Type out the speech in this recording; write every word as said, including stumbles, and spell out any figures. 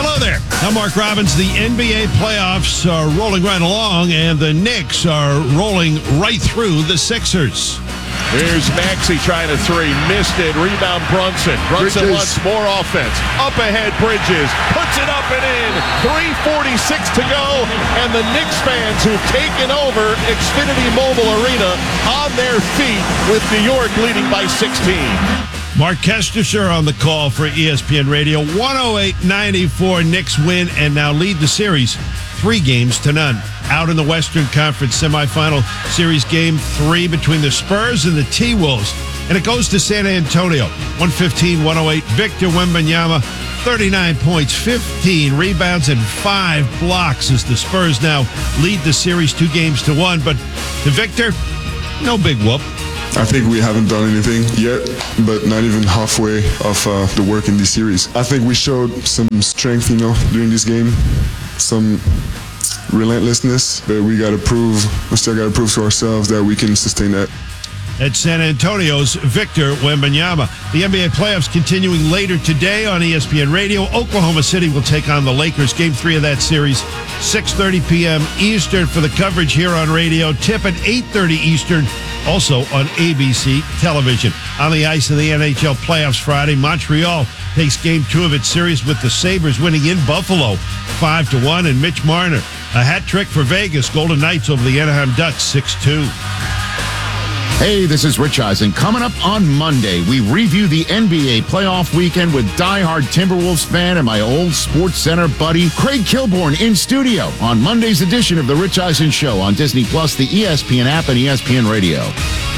Hello there. I'm Mark Robbins. The N B A playoffs are rolling right along, and the Knicks are rolling right through the Sixers. Here's Maxey trying to three. Missed it. Rebound Brunson. Brunson Bridges. wants more offense. Up ahead, Bridges. Puts it up and in. three forty-six to go. And the Knicks fans who've taken over Xfinity Mobile Arena on their feet with New York leading by sixteen. Mark Kestisher on the call for E S P N Radio. one oh eight ninety-four. Knicks win and now lead the series three games to none. Out in the Western Conference semifinal series, game three between the Spurs and the T-Wolves. And it goes to San Antonio. one fifteen one oh eight. Victor Wembanyama, thirty-nine points, fifteen rebounds, and five blocks as the Spurs now lead the series two games to one. But to Victor, no big whoop. I think we haven't done anything yet, but not even halfway of uh, the work in this series. I think we showed some strength, you know, during this game, some relentlessness, but we got to prove, we still got to prove to ourselves that we can sustain that. At San Antonio's Victor Wembanyama. The N B A playoffs continuing later today on E S P N Radio. Oklahoma City will take on the Lakers. Game three of that series, six thirty p.m. Eastern for the coverage here on radio. Tip at eight thirty Eastern, also on A B C television. On the ice of the N H L playoffs Friday, Montreal takes game two of its series with the Sabres winning in Buffalo five to one, and Mitch Marner, a hat trick for Vegas. Golden Knights over the Anaheim Ducks six two. Hey, this is Rich Eisen. Coming up on Monday, we review the N B A playoff weekend with diehard Timberwolves fan and my old Sports Center buddy, Craig Kilborn, in studio on Monday's edition of The Rich Eisen Show on Disney Plus, the E S P N app, and E S P N Radio.